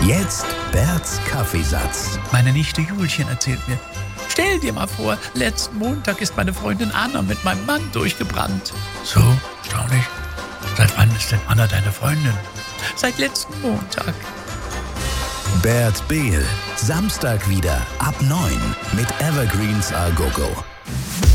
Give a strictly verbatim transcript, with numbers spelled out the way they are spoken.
Jetzt Berts Kaffeesatz. Meine Nichte Julchen erzählt mir: Stell dir mal vor, letzten Montag ist meine Freundin Anna mit meinem Mann durchgebrannt. So, erstaunlich. Seit wann ist denn Anna deine Freundin? Seit letzten Montag. Bert Behl, Samstag wieder ab neun mit Evergreens A Go Go.